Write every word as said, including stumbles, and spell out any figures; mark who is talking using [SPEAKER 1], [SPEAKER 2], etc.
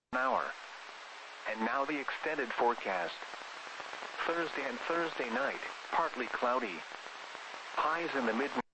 [SPEAKER 1] an hour. And now the extended forecast. Thursday and Thursday night, partly cloudy. Highs in the mid